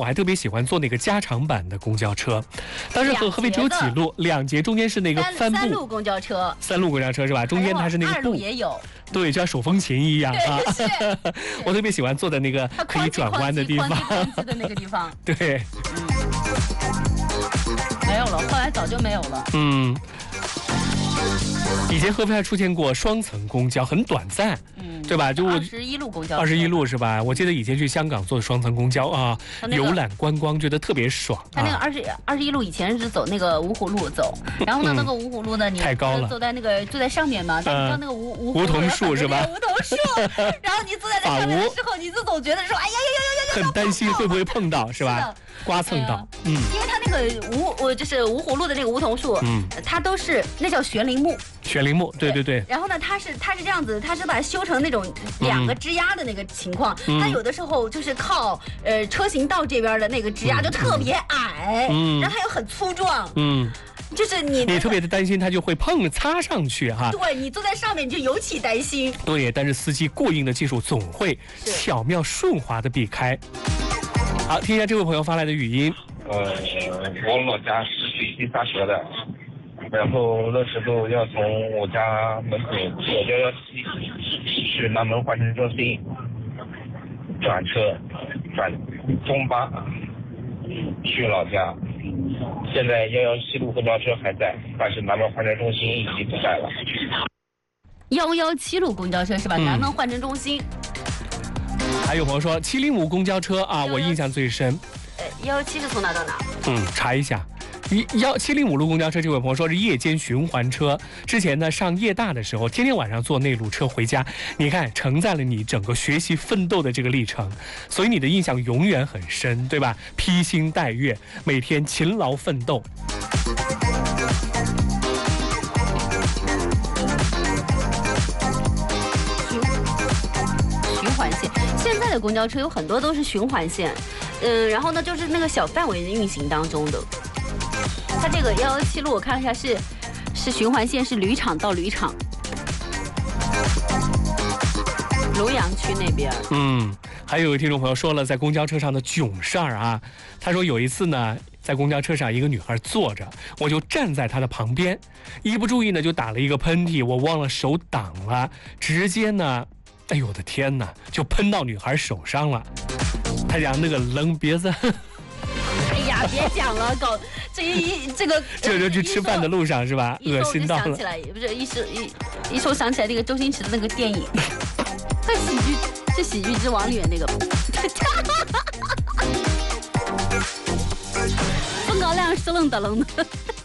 我还特别喜欢坐那个加长版的公交车，当时合肥只有几路，2节中间是那个帆布 3路公交车 ，3路公交车是吧？中间它是那个布， 也有， 对，就像手风琴一样啊。我特别喜欢坐在那个可以转弯的地方， 的那个地方。 对， 没有了，后来早就没有了。 以前合肥还出现过双层公交，很短暂，对吧？就 21路公交 ，21路是吧？我记得以前去香港坐的双层公交啊，游览观光，觉得特别爽。 它那个21路以前是走那个芜湖路走，然后呢，那个芜湖路呢，你太高了， 坐在上面嘛，但你知道那个梧桐树是吧？ 梧桐树，然后你坐在那上面的时候，你就总觉得说，哎呀呀呀呀呀， 很担心会不会碰到，是吧？刮蹭到， 因为它那个就是芜湖路的那个梧桐树，它都是那叫悬铃木。 悬铃木，对对对。 然后呢，它是这样子，它是把它修成那种2个支压的那个情况。它有的时候就是靠车行道这边的那个支压就特别矮，然后还有很粗壮，就是你特别的担心它就会擦上去哈。 对，你坐在上面你就尤其担心。 对，但是司机过硬的技术总会巧妙顺滑的避开。好，听一下这位朋友发来的语音。 我老家是水西大学的。然后那时候要从我家门口坐117去南门换乘中心转中巴去老家。现在117路公交车还在，但是南门换乘中心已经不在了。 117路公交车是吧？南门换乘中心。 还有朋友说705公交车啊，我印象最深。 117是从哪到哪？ 查一下。705路公交车，这位朋友说是夜间循环车。之前呢上夜大的时候，天天晚上坐那路车回家，你看承载了你整个学习奋斗的这个历程，所以你的印象永远很深，对吧？披星戴月，每天勤劳奋斗。 循环线，现在的公交车有很多都是循环线，然后呢就是那个小范围的运行当中的。它这个117路我看了一下是循环线，是旅场到旅场，庐阳区那边。 还有一位听众朋友说了在公交车上的囧事儿啊，他说有一次呢在公交车上一个女孩坐着，我就站在她的旁边，一不注意呢就打了一个喷嚏，我忘了手挡了，直接呢哎呦我的天哪，就喷到女孩手上了。他讲那个冷鼻子。 哎呀，别讲了，搞这个就去吃饭的路上是吧？恶心到了。 想起来，不是一说想起来那个周星驰的那个电影，是喜剧之王里面那个。风高亮是愣的愣的。